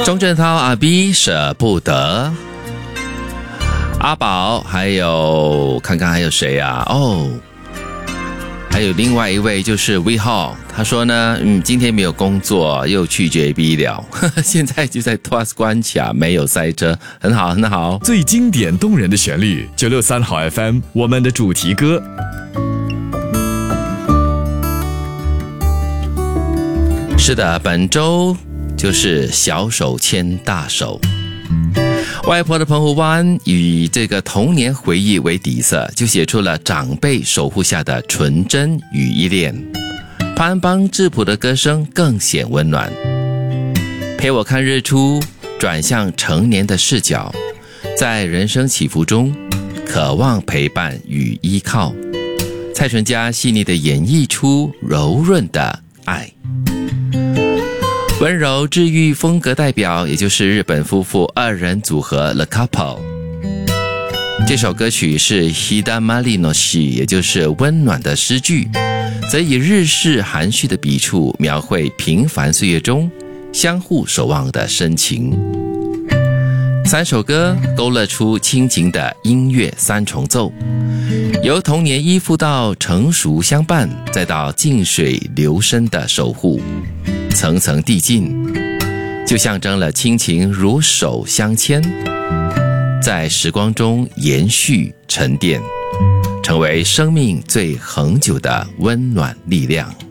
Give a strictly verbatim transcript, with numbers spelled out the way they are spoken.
钟镇涛阿 B 舍不得，阿宝，还有看看还有谁啊？哦，还有另外一位就是 We Hall， 他说呢，嗯，今天没有工作，又去 J B 了，呵呵，现在就在 Tuas 关卡，没有塞车，很好很好。 最经典动人的旋律，九六三好 F M， 我们的主题歌。 是的，本周就是小手牵大手。外婆的澎湖湾以这个童年回忆为底色，就写出了长辈守护下的纯真与依恋。潘邦质朴的歌声更显温暖。陪我看日出，转向成年的视角，在人生起伏中渴望陪伴与依靠。蔡淳佳细腻地演绎出柔润的爱。温柔治愈风格代表，也就是日本夫妇二人组合 The Couple。 这首歌曲是 Hidamari no shi， 也就是温暖的诗句，则以日式含蓄的笔触描绘平凡岁月中相互守望的深情。三首歌勾勒出亲情的音乐三重奏，由童年依附到成熟相伴，再到静水流深的守护，层层递进，就象征了亲情如手相牵，在时光中延续沉淀，成为生命最恒久的温暖力量。